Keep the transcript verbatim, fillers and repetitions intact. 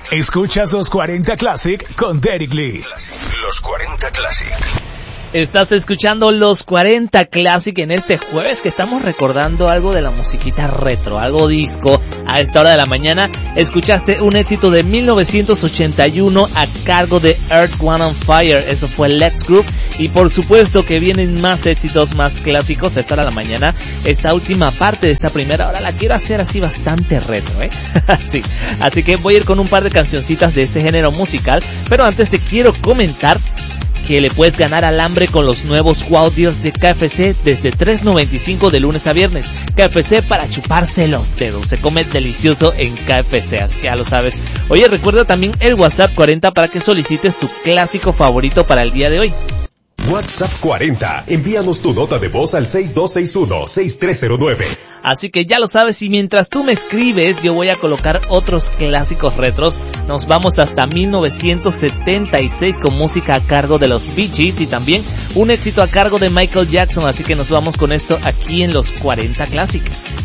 Escuchas los cuarenta Classic con Derek Lee. Los cuarenta Classic. Estás escuchando los cuarenta Classic en este jueves que estamos recordando algo de la musiquita retro, algo disco. A esta hora de la mañana escuchaste un éxito de mil novecientos ochenta y uno a cargo de Earth, Wind and Fire. Eso fue Let's Groove. Y por supuesto que vienen más éxitos, más clásicos a esta hora de la mañana. Esta última parte de esta primera hora la quiero hacer así bastante retro, ¿eh? Sí. Así que voy a ir con un par de cancioncitas de ese género musical. Pero antes te quiero comentar que le puedes ganar al hambre con los nuevos Wow Deals de K F C desde tres noventa y cinco de lunes a viernes. K F C para chuparse los dedos. Se come delicioso en K F C, así que ya lo sabes. Oye, recuerda también el WhatsApp cuarenta para que solicites tu clásico favorito para el día de hoy. WhatsApp cuarenta. Envíanos tu nota de voz al seis dos seis uno, seis tres cero nueve. Así que ya lo sabes, y mientras tú me escribes, yo voy a colocar otros clásicos retros. Nos vamos hasta mil novecientos setenta y seis con música a cargo de los Bee Gees y también un éxito a cargo de Michael Jackson. Así que nos vamos con esto aquí en los cuarenta Classic.